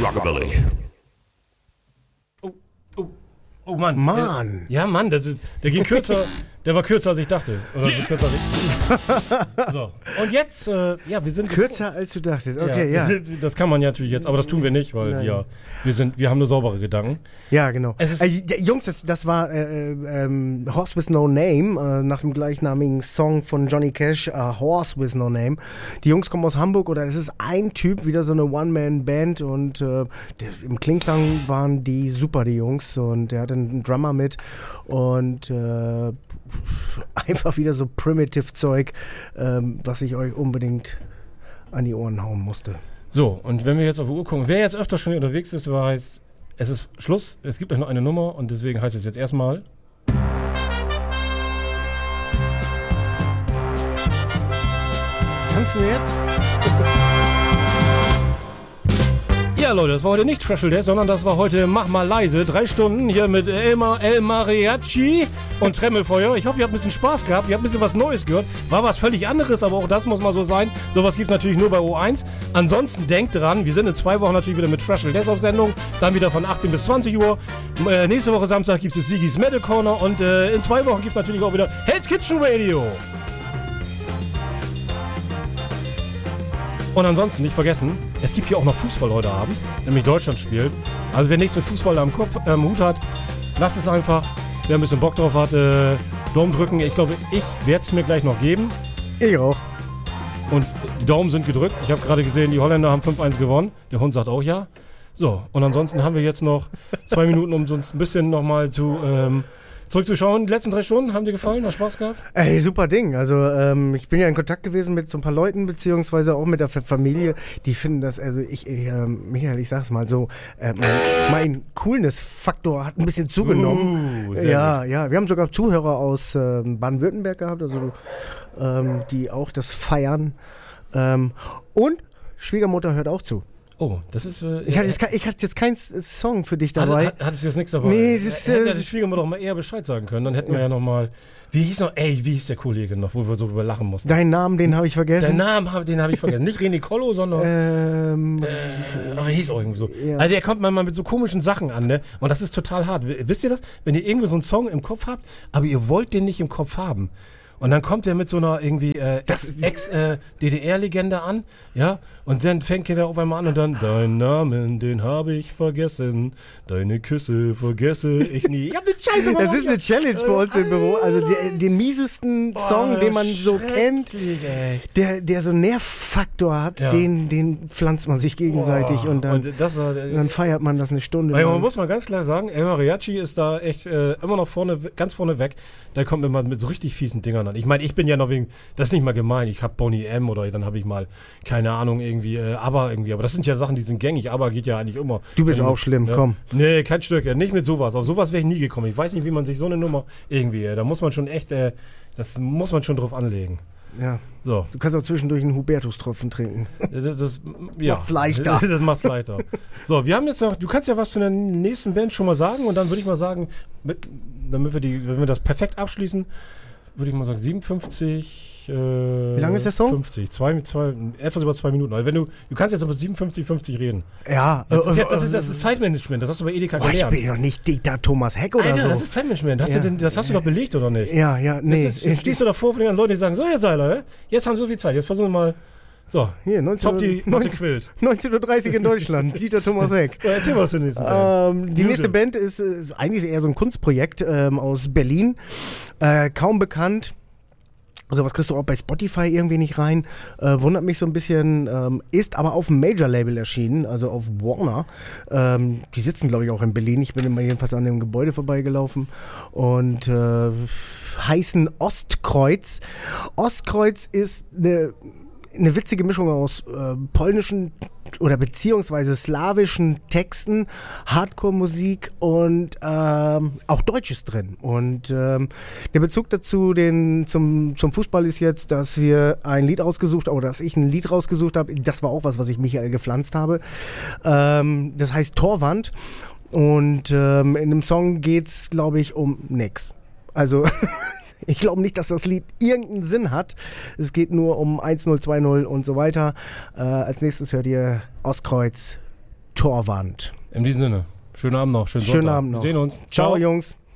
Rockabilly. Oh Mann. Mann. Ja, Mann, der ging kürzer. Der war kürzer, als ich dachte. Oder so kürzer als ich. So. Und jetzt, wir sind... Kürzer als du dachtest, okay, ja. Das kann man ja natürlich jetzt, aber das tun wir nicht, weil wir haben nur saubere Gedanken. Ja, genau. Jungs, das war Horse with No Name, nach dem gleichnamigen Song von Johnny Cash, Horse with No Name. Die Jungs kommen aus Hamburg, oder es ist ein Typ, wieder so eine One-Man-Band, und im Klingklang waren die super, die Jungs, und der hatte einen Drummer mit, und einfach wieder so Primitive-Zeug, was ich euch unbedingt an die Ohren hauen musste. So, und wenn wir jetzt auf die Uhr gucken, wer jetzt öfter schon unterwegs ist, heißt, es ist Schluss, es gibt euch noch eine Nummer, und deswegen heißt es jetzt erstmal... Tanzen wir jetzt? Ja, Leute, das war heute nicht Trashel Death, sondern das war heute Mach mal leise. 3 Stunden hier mit El Mariachi und Tremmelfeuer. Ich hoffe, ihr habt ein bisschen Spaß gehabt, ihr habt ein bisschen was Neues gehört. War was völlig anderes, aber auch das muss mal so sein. Sowas gibt es natürlich nur bei O1. Ansonsten denkt dran, wir sind in 2 Wochen natürlich wieder mit Trashel Death auf Sendung. Dann wieder von 18 bis 20 Uhr. Nächste Woche Samstag gibt es Sigis Metal Corner, und in 2 Wochen gibt es natürlich auch wieder Hell's Kitchen Radio. Und ansonsten nicht vergessen, es gibt hier auch noch Fußball heute Abend, nämlich Deutschland spielt. Also wer nichts mit Fußball am Hut hat, lasst es einfach. Wer ein bisschen Bock drauf hat, Daumen drücken. Ich glaube, ich werde es mir gleich noch geben. Ich auch. Und die Daumen sind gedrückt. Ich habe gerade gesehen, die Holländer haben 5-1 gewonnen. Der Hund sagt auch ja. So, und ansonsten haben wir jetzt noch 2 Minuten, um uns ein bisschen nochmal zurückzuschauen. Die letzten 3 Stunden, haben dir gefallen? Hast Spaß gehabt? Ey, super Ding. Also ich bin ja in Kontakt gewesen mit so ein paar Leuten, beziehungsweise auch mit der Familie. Die finden das, also Michael, ich sag's mal so, mein Coolness-Faktor hat ein bisschen zugenommen. Ja. Wir haben sogar Zuhörer aus Baden-Württemberg gehabt, also die auch das feiern. Und Schwiegermutter hört auch zu. Oh, das ist... Ich hatte jetzt keinen Song für dich dabei. Hattest du jetzt nichts dabei? Nee, es ist... Hätte die Schwiegermutter doch mal eher Bescheid sagen können, dann hätten wir ja noch mal... Wie hieß der Kollege noch, wo wir so drüber lachen mussten? Deinen Namen, den habe ich vergessen. Den habe ich vergessen. Nicht René Collo, sondern... er hieß auch irgendwie so. Ja. Also der kommt manchmal mit so komischen Sachen an, ne? Und das ist total hart. Wisst ihr das? Wenn ihr irgendwie so einen Song im Kopf habt, aber ihr wollt den nicht im Kopf haben. Und dann kommt er mit so einer irgendwie Ex-DDR-Legende an, ja, und dann fängt er auf einmal an und dann: Deinen Namen, den habe ich vergessen, deine Küsse vergesse ich nie. Ich hab den Scheiße gemacht. Das ist eine Challenge bei uns im Büro, also den miesesten Song, den man so kennt, der so einen Nervfaktor hat, ja. den pflanzt man sich gegenseitig und dann feiert man das eine Stunde lang. Man muss mal ganz klar sagen, El Mariachi ist da echt immer noch ganz vorne weg. Da kommt immer mit so richtig fiesen Dingern an. Ich meine, ich bin ja noch das ist nicht mal gemein, ich habe Boney M. oder dann habe ich mal, keine Ahnung, irgendwie, aber das sind ja Sachen, die sind gängig, aber geht ja eigentlich immer. Du bist auch schlimm, ne? Komm. Nee, kein Stück, nicht mit sowas. Auf sowas wäre ich nie gekommen. Ich weiß nicht, wie man sich so eine Nummer irgendwie, da muss man schon echt, das muss man schon drauf anlegen. Ja. So. Du kannst auch zwischendurch einen Hubertus-Tropfen trinken. Das macht's leichter. Das macht's leichter. So, wir haben jetzt noch, du kannst ja was zu der nächsten Band schon mal sagen, und dann würde ich mal sagen, wenn wir das perfekt abschließen, würde ich mal sagen 57. Wie lange ist der Song? 50. Etwas über 2 Minuten. Also du kannst jetzt über 57 reden. Ja. Das ist Zeitmanagement. Das hast du bei Edeka gelernt. Ich bin doch nicht Dieter Thomas Heck oder Alter, so. Das ist Zeitmanagement. Das hast du doch belegt, oder nicht? Ja, nee. Jetzt stehst du davor von den Leuten, die sagen: So, Herr Seiler, ne? Jetzt haben wir so viel Zeit. Jetzt versuchen wir mal. So, hier, 19:30 in Deutschland. Dieter Thomas Heck. So, erzähl mal was zur nächsten Band. Die nächste Band ist eigentlich eher so ein Kunstprojekt aus Berlin. Kaum bekannt. Also was kriegst du auch bei Spotify irgendwie nicht rein. Wundert mich so ein bisschen. Ist aber auf dem Major-Label erschienen, also auf Warner. Die sitzen, glaube ich, auch in Berlin. Ich bin immer jedenfalls an dem Gebäude vorbeigelaufen. Und heißen Ostkreuz. Ostkreuz ist eine witzige Mischung aus polnischen oder beziehungsweise slawischen Texten, Hardcore-Musik und auch Deutsches drin. Und der Bezug dazu zum Fußball ist jetzt, dass wir ein Lied ausgesucht, oder dass ich ein Lied rausgesucht habe. Das war auch was ich Michael gepflanzt habe. Das heißt Torwand. Und in dem Song geht's, glaube ich, um nix. Also ich glaube nicht, dass das Lied irgendeinen Sinn hat. Es geht nur um 1-0, 2-0 und so weiter. Als nächstes hört ihr Ostkreuz Torwand. In diesem Sinne, schönen Abend noch, schönen Schönen Sonntag. Abend noch. Wir sehen uns. Ciao, Jungs.